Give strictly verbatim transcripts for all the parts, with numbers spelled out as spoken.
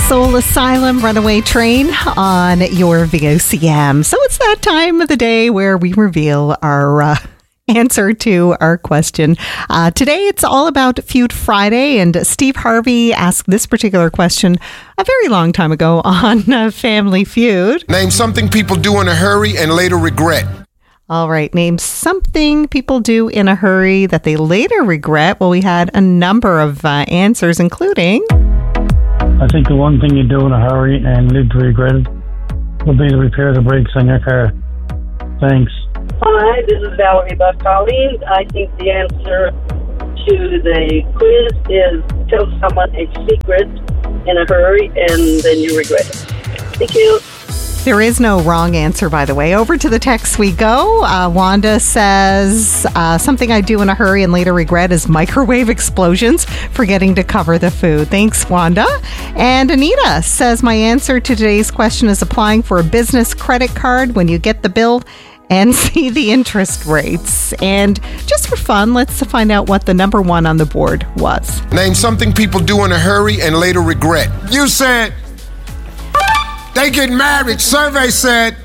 Soul Asylum, Runaway Train on your V O C M. So it's that time of the day where we reveal our uh, answer to our question. Uh, today it's all about Feud Friday, and Steve Harvey asked this particular question a very long time ago on uh, Family Feud. Name something people do in a hurry and later regret. All right, name something people do in a hurry that they later regret. Well, we had a number of uh, answers, including... I think the one thing you do in a hurry and live to regret it would be to repair the brakes on your car. Thanks. Hi, this is Valerie Buck Colleen. I think the answer to the quiz is tell someone a secret in a hurry and then you regret it. Thank you. There is no wrong answer, by the way. Over to the text we go. Uh, Wanda says, uh, something I do in a hurry and later regret is microwave explosions, forgetting to cover the food. Thanks, Wanda. And Anita says, my answer to today's question is applying for a business credit card when you get the bill and see the interest rates. And just for fun, let's find out what the number one on the board was. Name something people do in a hurry and later regret. You said... They get married. Survey said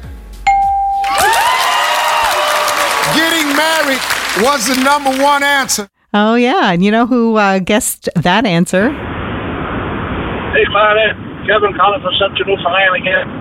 getting married was the number one answer. Oh, yeah. And you know who uh, guessed that answer? Hey, Clara. Kevin calling from Central Newfoundland again.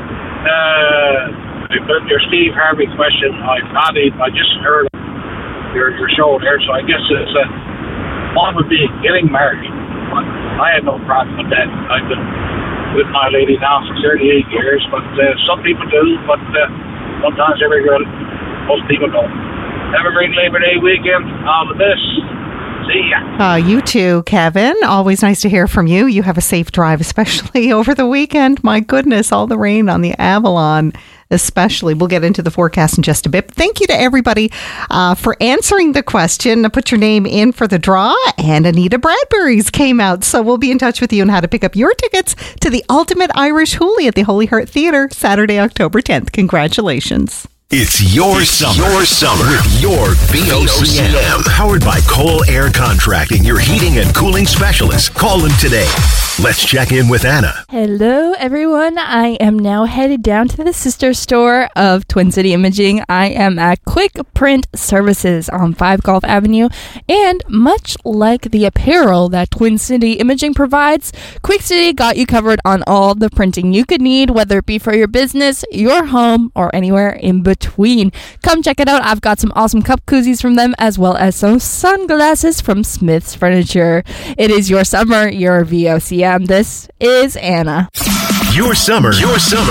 Uh, your Steve Harvey question. I probably, I just heard your, your show there, so I guess it's uh, one would be getting married. But I had no problem with that. I've been with my lady now for thirty-eight years, but uh, some people do, but uh, sometimes every girl, most people don't. Have a great Labor Day weekend. All the best. See ya. Uh, you too, Kevin. Always nice to hear from you. You have a safe drive, especially over the weekend. My goodness, all the rain on the Avalon, especially. We'll get into the forecast in just a bit. But thank you to everybody uh, for answering the question. Put your name in for the draw, and Anita Bradbury's came out. So we'll be in touch with you on how to pick up your tickets to the Ultimate Irish Hoolie at the Holy Heart Theatre, Saturday, October tenth. Congratulations. It's your summer. Your summer with your V O C M. Powered by Cole Air Contracting, your heating and cooling specialist. Call them today. Let's check in with Anna. Hello, everyone. I am now headed down to the sister store of Twin City Imaging. I am at Quick Print Services on five Gulf Avenue. And much like the apparel that Twin City Imaging provides, Quick City got you covered on all the printing you could need, whether it be for your business, your home, or anywhere in between. Come check it out. I've got some awesome cup koozies from them, as well as some sunglasses from Smith's Furniture. It is your summer, your V O C M. This is Anna. Your summer, your summer,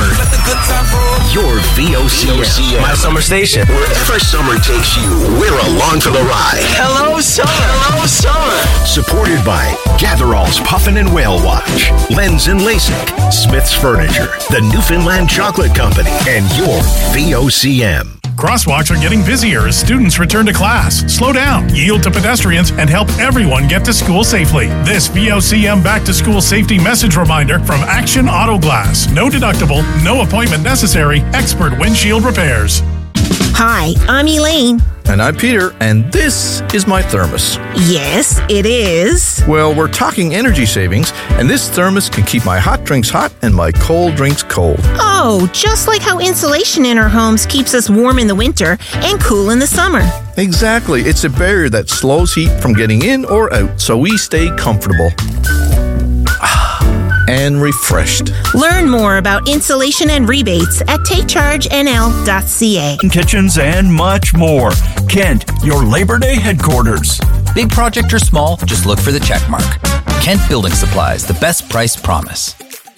your V O C M. My summer station. Wherever summer takes you, we're along for the ride. Hello, summer. Hello, summer. Supported by Gatherall's Puffin and Whale Watch, Lens and LASIK, Smith's Furniture, the Newfoundland Chocolate Company, and your V O C M. Crosswalks are getting busier as students return to class. Slow down, yield to pedestrians, and help everyone get to school safely. This V O C M Back to School Safety Message Reminder from Action Auto Glass. No deductible, no appointment necessary, expert windshield repairs. Hi, I'm Elaine. And I'm Peter, and this is my thermos. Yes, it is. Well, we're talking energy savings, and this thermos can keep my hot drinks hot and my cold drinks cold. Oh, just like how insulation in our homes keeps us warm in the winter and cool in the summer. Exactly. It's a barrier that slows heat from getting in or out, so we stay comfortable and refreshed. Learn more about insulation and rebates at take charge N L dot C A. Kitchens and much more. Kent, your Labor Day headquarters. Big project or small, just look for the check mark. Kent Building Supplies, the best price promise.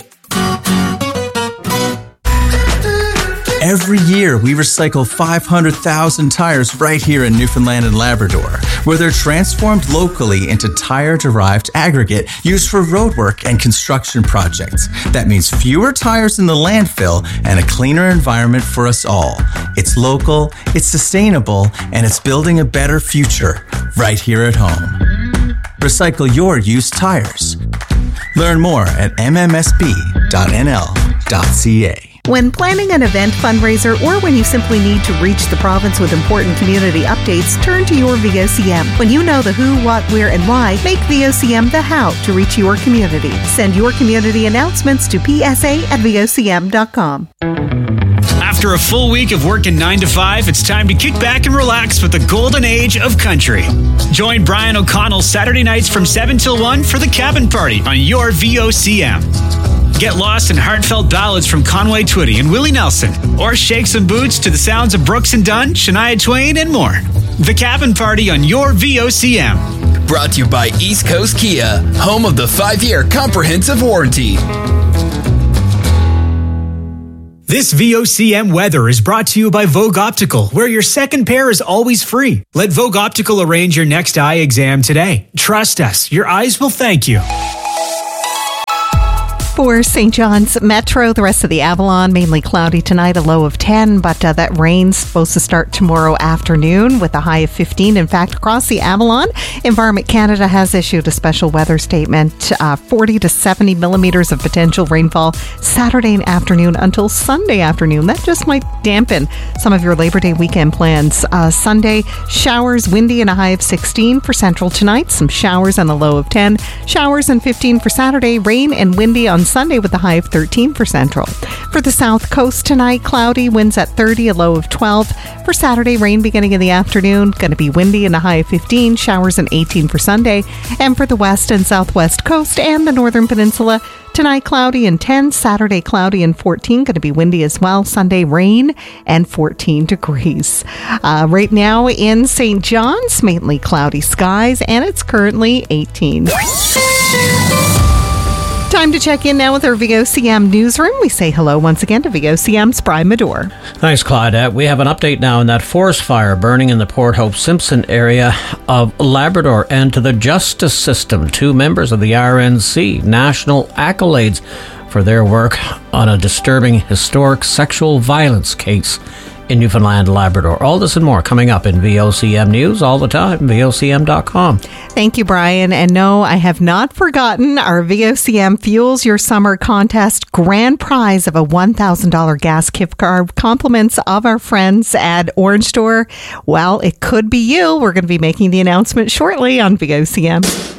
Every year, we recycle five hundred thousand tires right here in Newfoundland and Labrador, where they're transformed locally into tire-derived aggregate used for roadwork and construction projects. That means fewer tires in the landfill and a cleaner environment for us all. It's local, it's sustainable, and it's building a better future right here at home. Recycle your used tires. Learn more at m m s b dot n l dot c a. When planning an event, fundraiser, or when you simply need to reach the province with important community updates, turn to your V O C M. When you know the who, what, where, and why, make V O C M the how to reach your community. Send your community announcements to p s a at v o c m dot com. After a full week of working nine to five, it's time to kick back and relax with the golden age of country. Join Brian O'Connell Saturday nights from seven till one for the Cabin Party on your V O C M. Get lost in heartfelt ballads from Conway Twitty and Willie Nelson, or shake some boots to the sounds of Brooks and Dunn, Shania Twain, and more. The Cabin Party on your V O C M. Brought to you by East Coast Kia, home of the five-year comprehensive warranty. This V O C M weather is brought to you by Vogue Optical, where your second pair is always free. Let Vogue Optical arrange your next eye exam today. Trust us, your eyes will thank you. For Saint John's Metro, the rest of the Avalon, mainly cloudy tonight, a low of ten, but uh, that rain's supposed to start tomorrow afternoon with a high of fifteen. In fact, across the Avalon, Environment Canada has issued a special weather statement, uh, forty to seventy millimeters of potential rainfall Saturday afternoon until Sunday afternoon. That just might dampen some of your Labor Day weekend plans. Uh, Sunday, showers, windy, and a high of sixteen for Central tonight. Some showers and a low of ten. Showers and fifteen for Saturday. Rain and windy on Sunday with a high of thirteen for Central. For the South Coast tonight, cloudy, winds at thirty, a low of twelve. For Saturday, rain beginning in the afternoon, going to be windy and a high of fifteen, showers and eighteen for Sunday. And for the West and Southwest Coast and the Northern Peninsula, tonight cloudy and ten, Saturday cloudy and fourteen, going to be windy as well. Sunday rain and fourteen degrees. Uh, right now in Saint John's, mainly cloudy skies, and it's currently eighteen. Time to check in now with our V O C M newsroom. We say hello once again to V O C M's Brian Medore. Thanks, Claudette. We have an update now on that forest fire burning in the Port Hope Simpson area of Labrador, and to the justice system. Two members of the R N C, national accolades for their work on a disturbing historic sexual violence case in Newfoundland and Labrador. All this and more coming up in V O C M News all the time, V O C M dot com. Thank you, Brian. And no, I have not forgotten our V O C M Fuels Your Summer Contest grand prize of a one thousand dollars gas gift card. Compliments of our friends at Orange Store. Well, it could be you. We're going to be making the announcement shortly on V O C M.